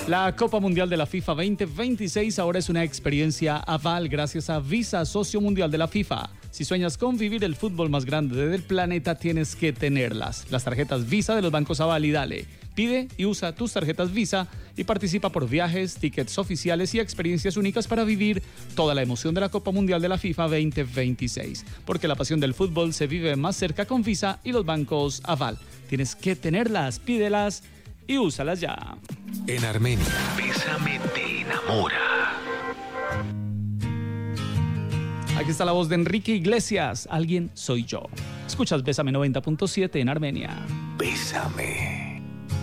La Copa Mundial de la FIFA 2026 ahora es una experiencia Aval gracias a Visa, socio mundial de la FIFA. Si sueñas con vivir el fútbol más grande del planeta, tienes que tenerlas. Las tarjetas Visa de los bancos Aval y Dale. Pide y usa tus tarjetas Visa y participa por viajes, tickets oficiales y experiencias únicas para vivir toda la emoción de la Copa Mundial de la FIFA 2026. Porque la pasión del fútbol se vive más cerca con Visa y los bancos Aval. Tienes que tenerlas, pídelas y úsalas ya. En Armenia, Bésame te enamora. Aquí está la voz de Enrique Iglesias. Alguien soy yo. Escuchas Bésame 90.7 en Armenia. Bésame.